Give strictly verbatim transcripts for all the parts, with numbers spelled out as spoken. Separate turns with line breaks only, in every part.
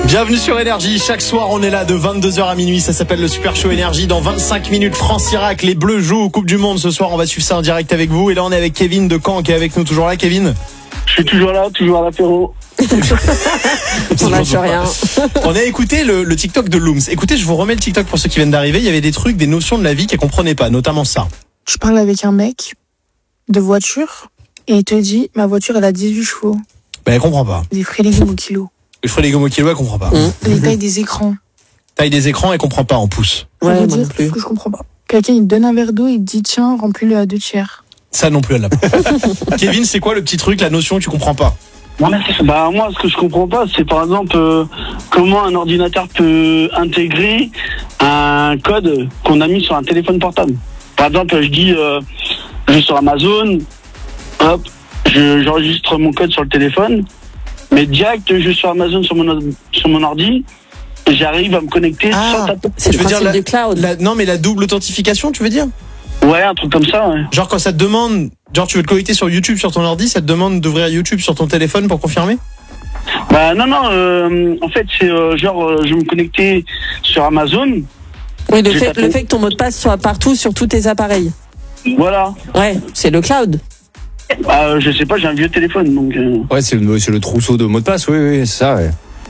Bienvenue sur Énergie, chaque soir on est là de vingt-deux heures à minuit, ça s'appelle le Super Show Énergie. Dans vingt-cinq minutes, France-Irak, les Bleus jouent au Coupe du Monde ce soir, on va suivre ça en direct avec vous. Et là on est avec Kevin de Caen qui est avec nous, toujours là Kevin?
Je suis toujours là, toujours à l'apéro.
On lâche rien.
On a écouté le, le TikTok de Looms. Écoutez, je vous remets le TikTok pour ceux qui viennent d'arriver, il y avait des trucs, des notions de la vie qu'elle comprenait pas, notamment ça.
Tu parles avec un mec de voiture et il te dit ma voiture elle a dix-huit chevaux.
Ben elle comprend pas.
Des frais légumes au kilo.
Les frais légumes au kilo, elle comprend pas.
Mmh.
Les tailles des écrans.
Taille des écrans, elle comprend pas en pouces.
Ça
Ouais,
veut
moi
dire
non plus.
ce que je comprends pas. Quelqu'un il te donne un verre d'eau et il te dit tiens remplis-le à deux tiers.
Ça non plus elle l'a pas. Kevin, c'est quoi le petit truc, la notion que tu comprends pas?
Bah moi, ce que je comprends pas, c'est par exemple euh, comment un ordinateur peut intégrer un code qu'on a mis sur un téléphone portable. Par exemple, je dis, euh, je vais sur Amazon, hop, je, j'enregistre mon code sur le téléphone, mais direct, je vais sur Amazon sur mon sur mon ordi, et j'arrive à me connecter
Ah,
sur ta.
C'est
Je
le
veux dire
principe
la-
du cloud.
La- non mais la double authentification, tu veux dire?
Ouais, un truc comme ça. Ouais.
Genre quand ça te demande, genre tu veux te connecter sur YouTube sur ton ordi, ça te demande d'ouvrir YouTube sur ton téléphone pour confirmer?
Bah non non, euh, en fait c'est euh, genre euh, je vais me connecter sur Amazon,
Oui, le
J'ai
fait,
tapé.
le fait que ton mot de passe soit partout sur tous tes appareils.
voilà.
Ouais, c'est le cloud.
Bah, je sais pas, j'ai un vieux téléphone donc. Euh,
Ouais, c'est le, c'est le trousseau de mots de passe, oui, oui, c'est ça, ouais.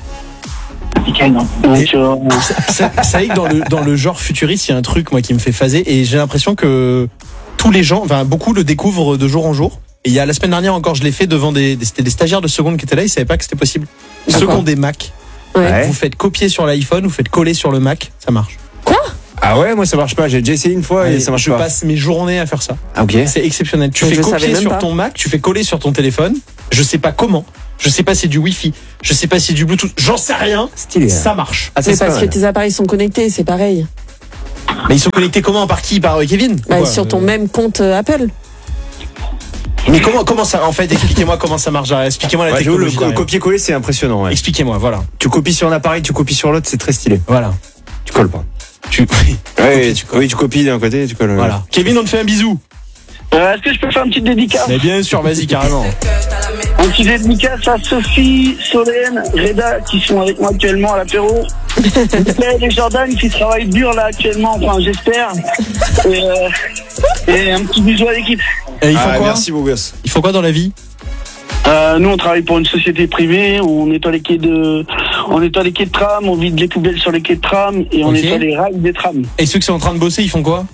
donc euh,
Ça, ça savez que dans le, dans le genre futuriste, il y a un truc moi qui me fait phaser et j'ai l'impression que tous les gens, enfin beaucoup le découvrent de jour en jour. Et il y a la semaine dernière encore, je l'ai fait devant des, des, c'était des stagiaires de seconde qui étaient là, ils savaient pas que c'était possible. Ceux qui ont des Mac,
Ouais.
Ouais.
vous faites copier sur l'iPhone, vous faites coller sur le Mac, ça marche.
Ah ouais, moi ça marche pas, j'ai déjà essayé une fois et
Et
ça marche
je
pas.
passe mes journées à faire ça.
Ah, ok.
C'est exceptionnel. Tu
Mais
fais
je savais
copier
même
sur
pas.
ton Mac, tu fais coller sur ton téléphone. Je sais pas comment. Je sais pas si c'est du Wi-Fi. Je sais pas si c'est du Bluetooth. J'en sais rien.
Stylé.
Ça marche.
Ah, ça,
Mais
c'est pas
parce que
mal.
tes appareils sont connectés, c'est pareil.
Mais ils sont connectés comment? Par qui? Par euh, Kevin?
Bah,
Quoi,
sur ton
euh,
même compte euh, Apple.
Mais comment, comment ça, en fait, expliquez-moi comment ça marche. Expliquez-moi la
Ouais, j'avoue, le,
technologie.
le
derrière.
copier-coller, c'est impressionnant, ouais.
Expliquez-moi, voilà.
Tu copies sur un appareil, tu copies sur l'autre, c'est très stylé.
Voilà.
Tu colles pas.
Tu,
Ouais,
tu
tu, oui, tu copies d'un côté, tu colles.
voilà. Kevin, on te fait un bisou.
euh, est-ce que je peux faire une petite dédicace?
Mais bien sûr, vas-y, carrément.
Un petit dédicace à Sophie, Solène, Reda qui sont avec moi actuellement à l'apéro. Michael et Jordan qui travaillent dur là actuellement, enfin j'espère. Et, euh, et un petit bisou à l'équipe.
Et ils font
Ah,
quoi?
merci, beau gosse.
Ils font quoi dans la vie?
Euh, nous on travaille pour une société privée, on nettoie les quais de, on nettoie les quais de tram, on vide les poubelles sur les quais de tram et on
Ok.
nettoie les rails des trams.
Et ceux qui sont en train de bosser, ils font quoi?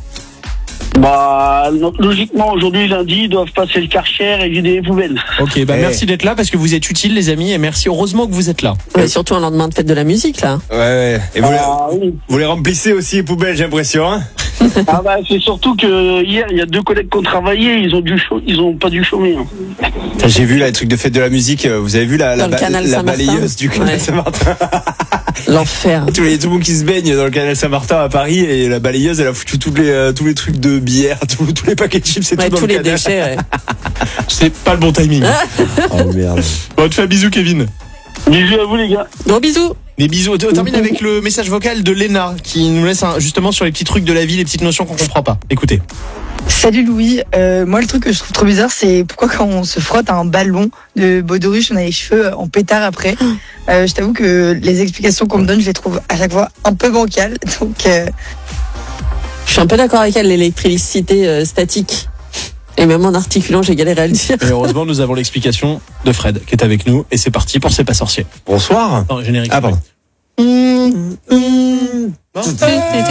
Bah no- logiquement aujourd'hui lundi ils doivent passer le Karcher et vider les poubelles.
Ok, bah
Eh.
merci d'être là parce que vous êtes utiles, les amis, et merci, heureusement que vous êtes là.
Ouais, surtout un lendemain de fête de la musique, là.
Ouais, ouais. Et vous, les,
Ah oui.
vous les remplissez aussi les poubelles, j'ai l'impression, hein.
Ah bah c'est surtout que hier il y a deux collègues qui ont travaillé, ils ont dû chau- ils ont pas dû chômer. Hein.
Putain, j'ai vu là, les trucs de fête de la musique, euh, vous avez vu la, la,
Dans le
ba-
canal
la
Saint-Martin.
balayeuse du canal
Ouais.
Saint-Martin.
L'enfer.
Tu voyais tout le monde qui se baigne dans le canal Saint-Martin à Paris et la balayeuse elle a foutu tous les, euh, tous les trucs de bière, tous, tous les paquets de chips et
Ouais,
tout dans
tous
le
les
canal.
déchets, ouais.
C'est pas le bon timing.
Oh merde.
Bon, on te fait un bisou, Kevin.
Bisous à vous les gars.
Gros bisous.
Des bisous. On termine avec le message vocal de Léna qui nous laisse un- justement sur les petits trucs de la vie, les petites notions qu'on comprend pas. Écoutez.
Salut Louis, euh, moi le truc que je trouve trop bizarre c'est pourquoi quand on se frotte à un ballon de baudruche on a les cheveux en pétard après. Euh, je t'avoue que les explications qu'on me donne je les trouve à chaque fois un peu bancales donc euh,
Je suis un peu d'accord avec elle, l'électricité euh, statique. Et même en articulant, j'ai galéré à le dire.
Et heureusement, nous avons l'explication de Fred qui est avec nous et c'est parti pour C'est pas sorcier.
Bonsoir.
Non, générique.
Ah pardon.
Mmh, mmh. Non.